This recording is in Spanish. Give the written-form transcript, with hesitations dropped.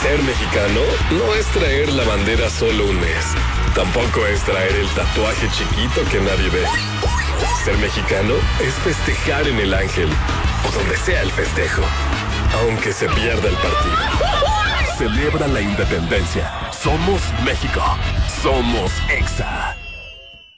Ser mexicano no es traer la bandera solo un mes. Tampoco es traer el tatuaje chiquito que nadie ve. Ser mexicano es festejar en el Ángel o donde sea el festejo, aunque se pierda el partido. Celebra la independencia. Somos México. Somos Exa.